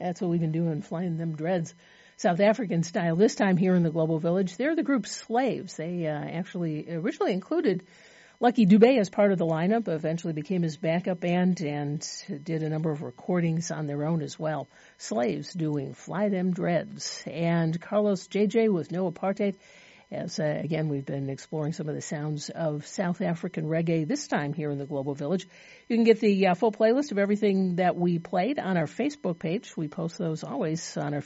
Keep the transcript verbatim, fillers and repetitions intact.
That's what we've been doing, flying them dreads. South African style, this time here in the Global Village. They're the group Slaves. They uh, actually originally included Lucky Dubé as part of the lineup, eventually became his backup band and did a number of recordings on their own as well. Slaves doing Fly Them Dreads. And Carlos J J with No Apartheid. As, uh, again, we've been exploring some of the sounds of South African reggae, this time here in the Global Village. You can get the uh, full playlist of everything that we played on our Facebook page. We post those always on our